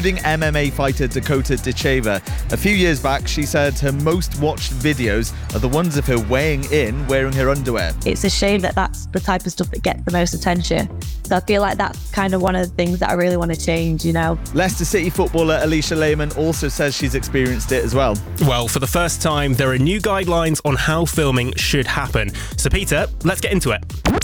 including MMA fighter Dakota Ditcheva. A few years back, she said her most watched videos are the ones of her weighing in wearing her underwear. It's a shame that that's the type of stuff that gets the most attention. So I feel like that's kind of one of the things that I really want to change, you know. Leicester City footballer Alicia Lehmann also says she's experienced it as well. Well, for the first time, there are new guidelines on how filming should happen. So, Peter, let's get into it.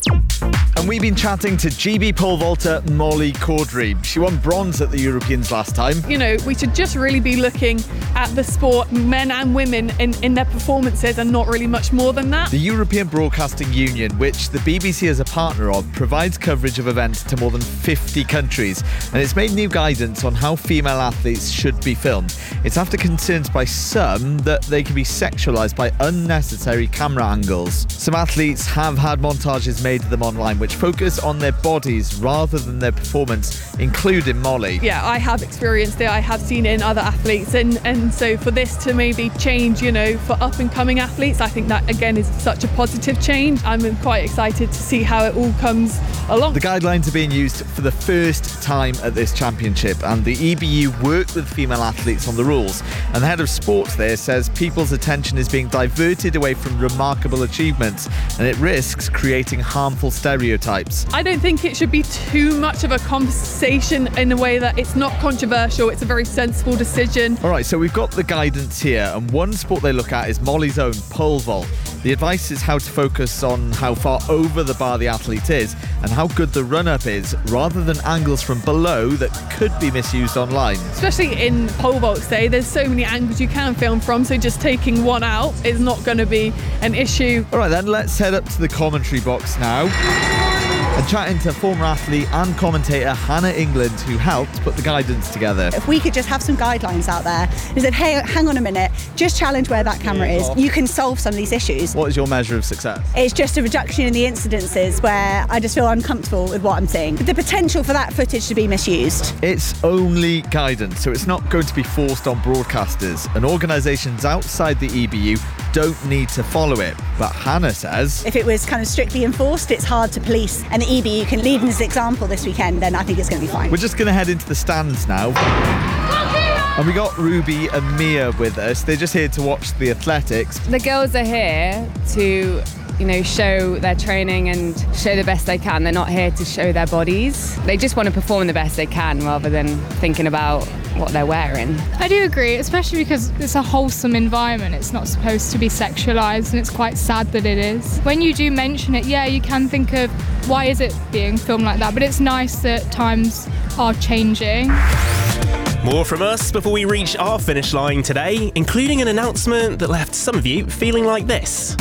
And we've been chatting to GB pole vaulter Molly Caudry. She won bronze at the Europeans last time. You know, we should just really be looking at the sport, men and women, in their performances and not really much more than that. The European Broadcasting Union, which the BBC is a partner of, provides coverage of events to more than 50 countries. And it's made new guidance on how female athletes should be filmed. It's after concerns by some that they can be sexualised by unnecessary camera angles. Some athletes have had montages made of them online which focus on their bodies rather than their performance, including Molly. Yeah, I have experienced it. I have seen it in other athletes. And so for this to maybe change, you know, for up and coming athletes, I think that, again, is such a positive change. I'm quite excited to see how it all comes along. The guidelines are being used for the first time at this championship, and the EBU worked with female athletes on the rules. And the head of sports there says people's attention is being diverted away from remarkable achievements, and it risks creating harmful stereotypes. I don't think it should be too much of a conversation in a way that it's not controversial. It's a very sensible decision. All right, so we've got the guidance here, and one sport they look at is Molly's own pole vault. The advice is how to focus on how far over the bar the athlete is and how good the run-up is, rather than angles from below that could be misused online. Especially in pole vaults day, there's so many angles you can film from, so just taking one out is not going to be an issue. All right then, let's head up to the commentary box now and chatting to former athlete and commentator Hannah England, who helped put the guidance together. If we could just have some guidelines out there and said, hey, hang on a minute, just challenge where that camera is. You can solve some of these issues. What is your measure of success? It's just a reduction in the incidences where I just feel uncomfortable with what I'm seeing. The potential for that footage to be misused. It's only guidance, so it's not going to be forced on broadcasters, and organisations outside the EBU don't need to follow it. But Hannah says, if it was kind of strictly enforced, it's hard to police, and the EBU can lead as an example this weekend, then I think it's going to be fine. We're just going to head into the stands now. And we got Ruby and Mia with us. They're just here to watch the athletics. The girls are here to, you know, show their training and show the best they can. They're not here to show their bodies. They just want to perform the best they can rather than thinking about what they're wearing. I do agree, especially because it's a wholesome environment. It's not supposed to be sexualised, and it's quite sad that it is. When you do mention it, yeah, you can think of why is it being filmed like that, but it's nice that times are changing. More from us before we reach our finish line today, including an announcement that left some of you feeling like this.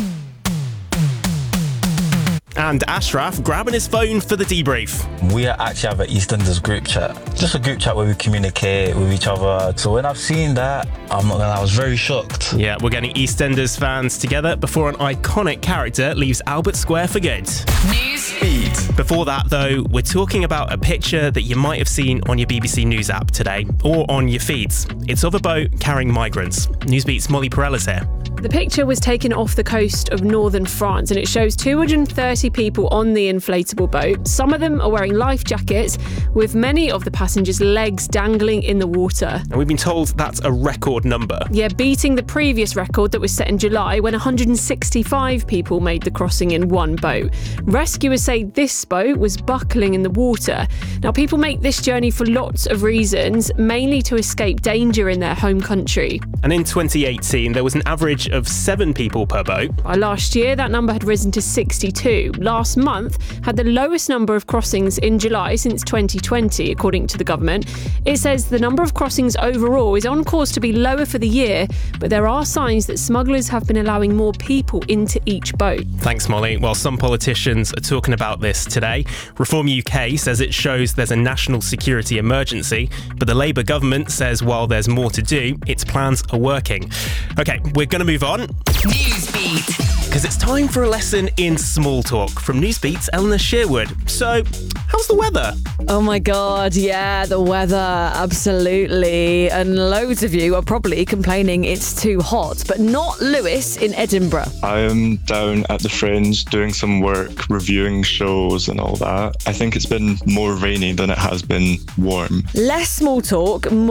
And Ashraf grabbing his phone for the debrief. We actually have an EastEnders group chat. Just a group chat where we communicate with each other. So when I've seen that, I'm not gonna lie, I was very shocked. Yeah, we're getting EastEnders fans together before an iconic character leaves Albert Square for good. Newsfeed. Before that, though, we're talking about a picture that you might have seen on your BBC News app today, or on your feeds. It's of a boat carrying migrants. Newsbeat's Molly Perella's here. The picture was taken off the coast of northern France, and it shows 230 people on the inflatable boat. Some of them are wearing life jackets, with many of the passengers' legs dangling in the water. And we've been told that's a record number. Yeah, beating the previous record that was set in July when 165 people made the crossing in one boat. Rescuers say this boat was buckling in the water. Now, people make this journey for lots of reasons, mainly to escape danger in their home country. And in 2018, there was an average of 7 people per boat. By last year, that number had risen to 62. Last month had the lowest number of crossings in July since 2020, according to the government. It says the number of crossings overall is on course to be lower for the year, but there are signs that smugglers have been allowing more people into each boat. Thanks, Molly. Well, some politicians are talking about this today. Reform UK says it shows there's a national security emergency, but the Labour government says while there's more to do, its plans are working. Okay, we're going to move on. Newsbeat. Because it's time for a lesson in small talk from Newsbeat's Eleanor Sherwood. So, how's the weather? Oh my God, yeah, the weather, absolutely. And loads of you are probably complaining it's too hot, but not Lewis in Edinburgh. I am down at the Fringe doing some work, reviewing shows and all that. I think it's been more rainy than it has been warm. Less small talk, more